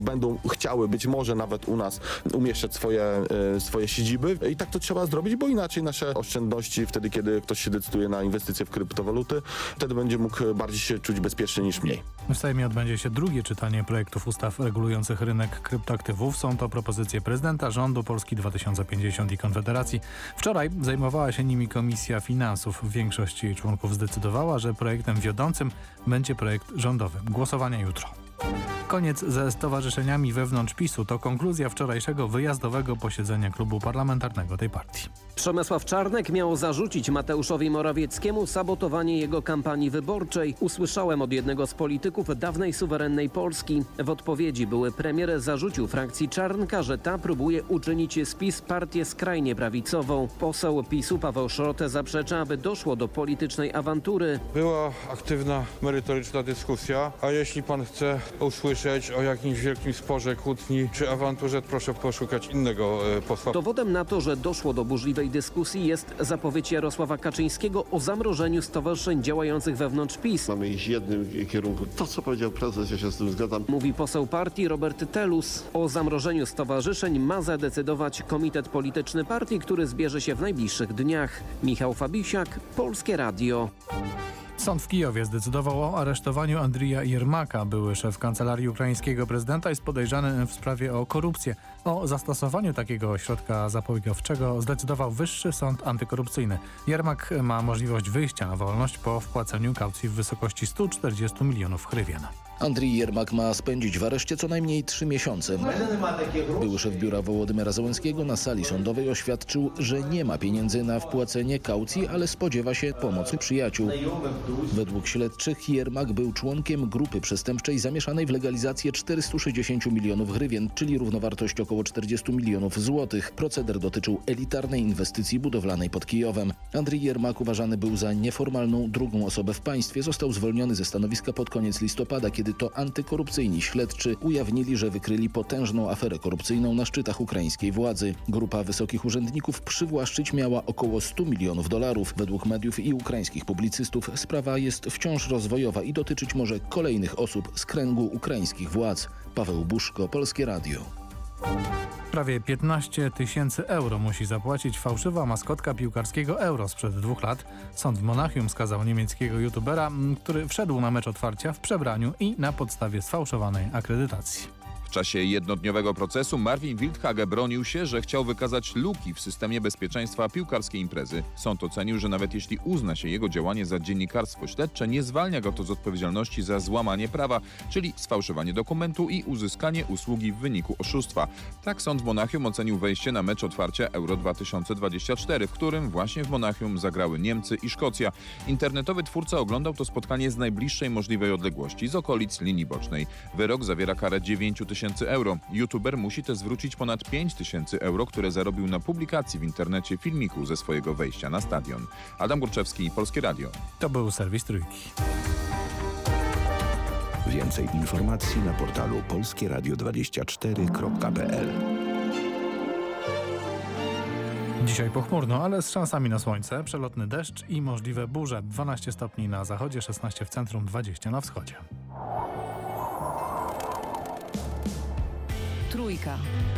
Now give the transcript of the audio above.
będą chciały być może nawet u nas umieszczać swoje siedziby i tak to trzeba zrobić, bo inaczej nasze oszczędności wtedy, kiedy ktoś się decyduje na inwestycje w kryptowaluty, wtedy będzie mógł bardziej się czuć bezpiecznie niż mniej. W Sejmie odbędzie się drugie czytanie projektów ustaw regulujących rynek kryptoaktywów. Są to propozycje prezydenta, rządu Polski 2050 i Konfederacji. Wczoraj zajmowała się nimi Komisja Finansów. Większość jej członków zdecydowała, że projektem wiodącym będzie projekt rządowy. Głosowania jutro. Koniec ze stowarzyszeniami wewnątrz PiS-u to konkluzja wczorajszego wyjazdowego posiedzenia klubu parlamentarnego tej partii. Przemysław Czarnek miał zarzucić Mateuszowi Morawieckiemu sabotowanie jego kampanii wyborczej. Usłyszałem od jednego z polityków dawnej suwerennej Polski. W odpowiedzi były premier zarzucił frakcji Czarnka, że ta próbuje uczynić z PiS partię skrajnie prawicową. Poseł PiS-u Paweł Szrotę zaprzecza, aby doszło do politycznej awantury. Była aktywna, merytoryczna dyskusja, a jeśli pan chce usłyszeć o jakimś wielkim sporze, kłótni czy awanturze, proszę poszukać innego posła. Dowodem na to, że doszło do burzliwej dyskusji jest zapowiedź Jarosława Kaczyńskiego o zamrożeniu stowarzyszeń działających wewnątrz PiS. Mamy iść w jednym kierunku. To, co powiedział prezes, ja się z tym zgadzam. Mówi poseł partii Robert Telus. O zamrożeniu stowarzyszeń ma zadecydować komitet polityczny partii, który zbierze się w najbliższych dniach. Michał Fabisiak, Polskie Radio. Sąd w Kijowie zdecydował o aresztowaniu Andrija Jermaka. Były szef kancelarii ukraińskiego prezydenta jest podejrzany w sprawie o korupcję. O zastosowaniu takiego środka zapobiegawczego zdecydował Wyższy Sąd Antykorupcyjny. Jermak ma możliwość wyjścia na wolność po wpłaceniu kaucji w wysokości 140 milionów hrywien. Andrii Jermak ma spędzić w areszcie co najmniej 3 miesiące. Były szef biura Wołodymyra Zełenskiego na sali sądowej oświadczył, że nie ma pieniędzy na wpłacenie kaucji, ale spodziewa się pomocy przyjaciół. Według śledczych Jermak był członkiem grupy przestępczej zamieszanej w legalizację 460 milionów hrywien, czyli równowartość około 40 milionów złotych. Proceder dotyczył elitarnej inwestycji budowlanej pod Kijowem. Andrii Jermak uważany był za nieformalną drugą osobę w państwie. Został zwolniony ze stanowiska pod koniec listopada, kiedy to antykorupcyjni śledczy ujawnili, że wykryli potężną aferę korupcyjną na szczytach ukraińskiej władzy. Grupa wysokich urzędników przywłaszczyć miała około 100 milionów dolarów. Według mediów i ukraińskich publicystów sprawa jest wciąż rozwojowa i dotyczyć może kolejnych osób z kręgu ukraińskich władz. Paweł Buszko, Polskie Radio. Prawie 15 tysięcy euro musi zapłacić fałszywa maskotka piłkarskiego Euro sprzed 2 lat. Sąd w Monachium skazał niemieckiego youtubera, który wszedł na mecz otwarcia w przebraniu i na podstawie sfałszowanej akredytacji. W czasie jednodniowego procesu Marvin Wildhage bronił się, że chciał wykazać luki w systemie bezpieczeństwa piłkarskiej imprezy. Sąd ocenił, że nawet jeśli uzna się jego działanie za dziennikarstwo śledcze, nie zwalnia go to z odpowiedzialności za złamanie prawa, czyli sfałszowanie dokumentu i uzyskanie usługi w wyniku oszustwa. Tak sąd w Monachium ocenił wejście na mecz otwarcia Euro 2024, w którym właśnie w Monachium zagrały Niemcy i Szkocja. Internetowy twórca oglądał to spotkanie z najbliższej możliwej odległości, z okolic linii bocznej. Wyrok zawiera karę 9 tysięcy euro. YouTuber musi też zwrócić ponad 5 tysięcy euro, które zarobił na publikacji w internecie filmiku ze swojego wejścia na stadion. Adam Górczewski, Polskie Radio. To był serwis Trójki. Więcej informacji na portalu polskieradio24.pl. Dzisiaj pochmurno, ale z szansami na słońce, przelotny deszcz i możliwe burze. 12 stopni na zachodzie, 16 w centrum, 20 na wschodzie. Trójka.